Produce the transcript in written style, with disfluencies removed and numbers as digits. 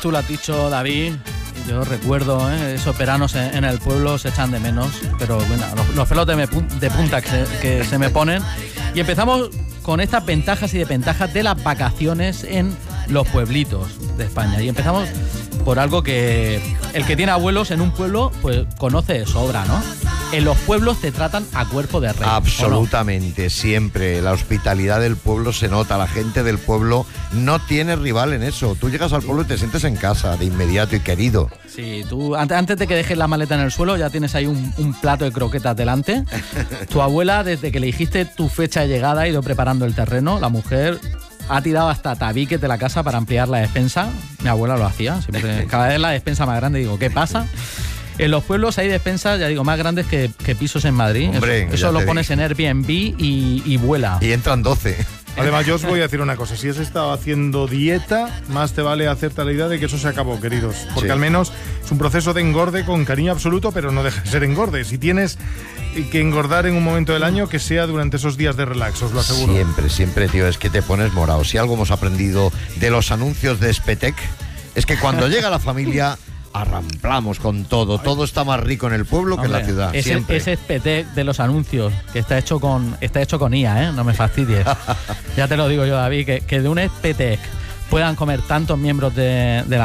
Tú lo has dicho, David. Yo recuerdo, esos veranos en el pueblo se echan de menos, pero bueno, los pelos de punta que se me ponen. Y empezamos con estas ventajas y desventajas de las vacaciones en los pueblitos de España. Y empezamos por algo que el que tiene abuelos en un pueblo, pues conoce de sobra, ¿no? En los pueblos te tratan a cuerpo de rey. Absolutamente, siempre. La hospitalidad del pueblo se nota. La gente del pueblo no tiene rival en eso. Tú llegas al pueblo y te sientes en casa de inmediato y querido. Sí, tú antes de que dejes la maleta en el suelo ya tienes ahí un plato de croquetas delante. Tu abuela, desde que le dijiste tu fecha de llegada, ha ido preparando el terreno. La mujer ha tirado hasta tabiques de la casa para ampliar la despensa. Mi abuela lo hacía. Siempre, cada vez la despensa más grande. Digo, ¿qué pasa? En los pueblos hay despensas, ya digo, más grandes que pisos en Madrid. Hombre, eso lo pones en Airbnb y vuela. Y entran 12. Además, yo os voy a decir una cosa. Si has estado haciendo dieta, más te vale hacerte la idea de que eso se acabó, queridos. Porque Sí. al menos es un proceso de engorde con cariño absoluto, pero no deja de ser engorde. Si tienes que engordar en un momento del año, que sea durante esos días de relax, os lo aseguro. Siempre, tío, es que te pones morado. Si algo hemos aprendido de los anuncios de Spetec, es que cuando llega la familia, arramplamos con todo. Todo está más rico en el pueblo que en la ciudad. Siempre. Ese espetec de los anuncios, que está hecho con IA, no me fastidies. Ya te lo digo yo, David, que de un espetec puedan comer tantos miembros de la